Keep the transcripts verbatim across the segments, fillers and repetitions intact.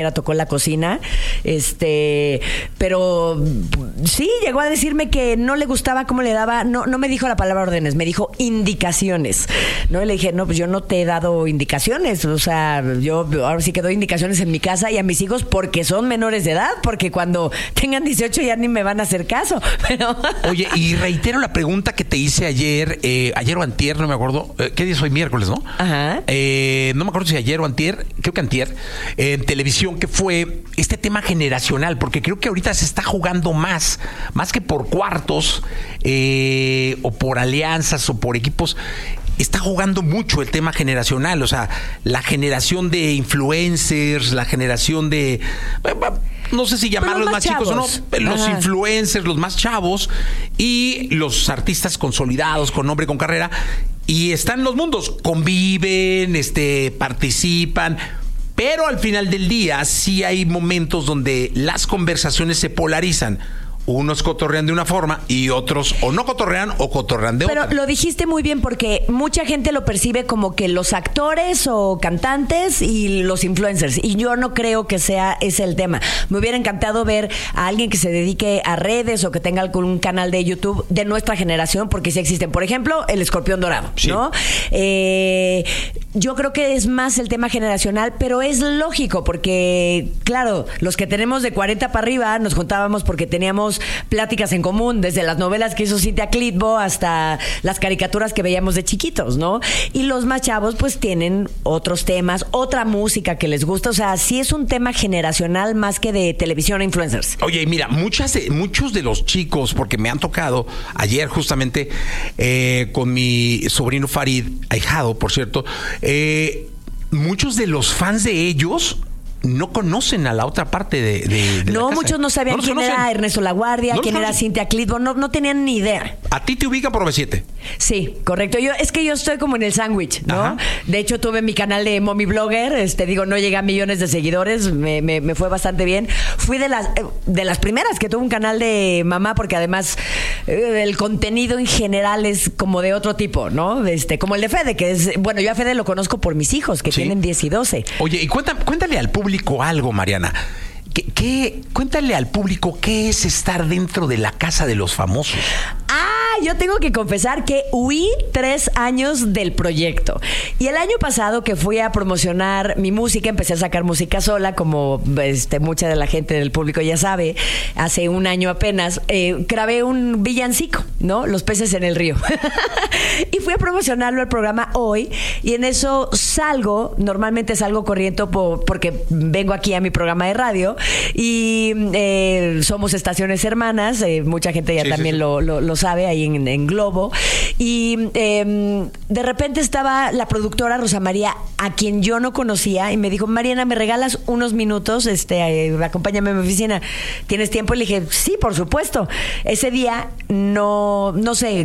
tocó la cocina, este, pero sí, llegó a decirme que no le gustaba cómo le daba, no, no me dijo la palabra órdenes, me dijo indicaciones, ¿no? Y le dije, no, pues yo no te he dado indicaciones, o sea, yo ahora sí que doy indicaciones en mi casa y a mis hijos porque son menores de edad, porque cuando tengan dieciocho ya ni me van a hacer caso, pero... Oye, y reitero la pregunta que te hice ayer, eh, ayer o antier, no me acuerdo, eh, ¿qué día es hoy? Miércoles, ¿no? Ajá. Eh, no me acuerdo si ayer o antier, creo que antier, eh, en televisión, que fue este tema generacional, porque creo que ahorita se está jugando más, más que por cuartos eh, o por alianzas o por equipos, está jugando mucho el tema generacional, o sea, la generación de influencers, la generación de... no sé si llamarlos más, más chicos o no, los Ajá. influencers, los más chavos y los artistas consolidados, con nombre, con carrera, y están los mundos, conviven, este, participan... Pero al final del día sí hay momentos donde las conversaciones se polarizan. Unos cotorrean de una forma y otros o no cotorrean o cotorrean de Pero otra. Pero lo dijiste muy bien porque mucha gente lo percibe como que los actores o cantantes y los influencers. Y yo no creo que sea ese el tema. Me hubiera encantado ver a alguien que se dedique a redes o que tenga algún canal de YouTube de nuestra generación, porque sí existen. Por ejemplo, el Escorpión Dorado, sí. ¿no? Eh, yo creo que es más el tema generacional, pero es lógico porque, claro, los que tenemos de cuarenta para arriba nos juntábamos porque teníamos pláticas en común, desde las novelas que hizo Cintia Clitbo hasta las caricaturas que veíamos de chiquitos, ¿no? Y los más chavos pues tienen otros temas, otra música que les gusta, o sea, sí es un tema generacional más que de televisión e influencers. Oye, mira, muchas de, muchos de los chicos, porque me han tocado ayer justamente eh, con mi sobrino Farid, ahijado, por cierto, eh, muchos de los fans de ellos no conocen a la otra parte de, de, de no, la casa. muchos no sabían no quién conocen. Era Ernesto Laguardia, no quién era Cintia Clitbo, no, no tenían ni idea. A ti te ubica por B siete. Sí, correcto. Yo es que yo estoy como en el sándwich, ¿no? Ajá. De hecho, tuve mi canal de Mommy Blogger, este, digo, no llegué a millones de seguidores, me, me, me fue bastante bien. Fui de las de las primeras que tuve un canal de mamá, porque además eh, el contenido en general es como de otro tipo, ¿no? Este, como el de Fede, que es, bueno, yo a Fede lo conozco por mis hijos, que ¿sí? tienen diez y doce. Oye, y cuenta, cuéntale al público algo, Mariana. ¿Qué, qué, cuéntale al público qué es estar dentro de la casa de los famosos. Ah, yo tengo que confesar que huí tres años del proyecto. Y el año pasado que fui a promocionar mi música, empecé a sacar música sola, como este, mucha de la gente del público ya sabe, hace un año apenas, eh, grabé un villancico, ¿no? Los peces en el río. Y fui a promocionarlo al programa hoy, y en eso salgo, normalmente salgo corriendo por, porque vengo aquí a mi programa de radio, y eh, somos estaciones hermanas, eh, mucha gente ya sí, también sí, sí. Lo, lo, lo sabe ahí en, en Globo, y eh, de repente estaba la productora Rosa María, a quien yo no conocía, y me dijo, Mariana, ¿me regalas unos minutos? Este, eh, acompáñame a mi oficina, ¿tienes tiempo? Y le dije, sí, por supuesto. Ese día no, no sé,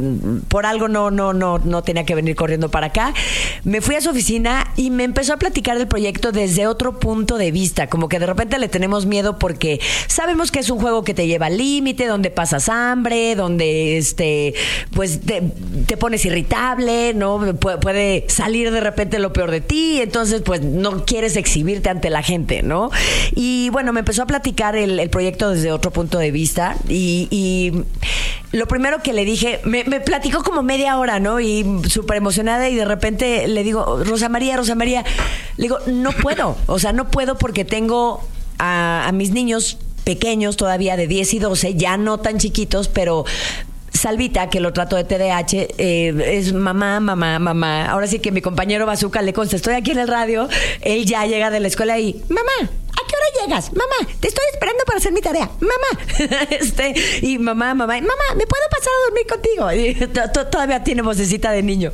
por algo no, no, no, no tenía que venir corriendo para acá. Me fui a su oficina y me empezó a platicar del proyecto desde otro punto de vista, como que de repente le tenemos miedo porque sabemos que es un juego que te lleva al límite, donde pasas hambre, donde este, pues te, te pones irritable, ¿no? Pu- puede salir de repente lo peor de ti, entonces pues no quieres exhibirte ante la gente, ¿no? Y bueno, me empezó a platicar el, el proyecto desde otro punto de vista, y, y lo primero que le dije, me, me platicó como media hora, ¿no? Y súper emocionada, y de repente le digo, Rosa María, Rosa María, le digo, no puedo, o sea, no puedo porque tengo a, a mis niños pequeños todavía de diez y doce, ya no tan chiquitos, pero Salvita, que lo trato de T D A H, eh, es mamá, mamá, mamá. Ahora sí que mi compañero Bazooka le consta, estoy aquí en el radio, él ya llega de la escuela y, mamá, ¿a qué hora llegas? Mamá, te estoy esperando para hacer mi tarea. Mamá. este, y mamá, mamá, mamá, ¿me puedo pasar a dormir contigo? Y t- t- todavía tiene vocecita de niño.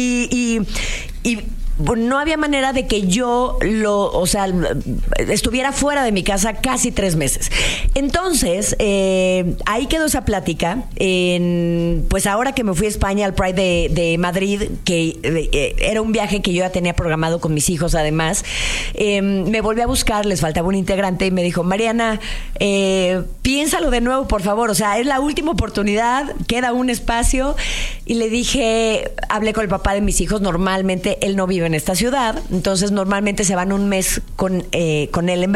Y, y, y no había manera de que yo lo, o sea, estuviera fuera de mi casa casi tres meses. Entonces, eh, ahí quedó esa plática. En, pues ahora que me fui a España al Pride de, de Madrid, que eh, era un viaje que yo ya tenía programado con mis hijos, además, eh, me volví a buscar, les faltaba un integrante y me dijo, Mariana, eh, piénsalo de nuevo, por favor. O sea, es la última oportunidad, queda un espacio. Y le dije, hablé con el papá de mis hijos, normalmente él no vive en esta ciudad. Entonces normalmente se van un mes con, eh, con él en